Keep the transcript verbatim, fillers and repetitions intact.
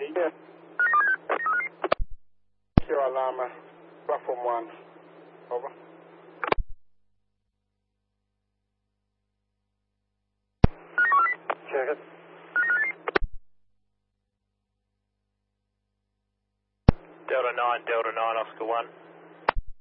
Yeah. Sierra Lima, platform one. Over. Check it. Delta nine, Delta nine, Oscar one.